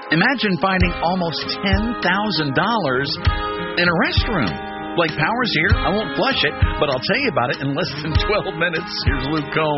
Imagine finding almost $10,000 in a restroom. Blake Powers here. I won't flush it, but I'll tell you about it in less than 12 minutes. Here's Luke Combs.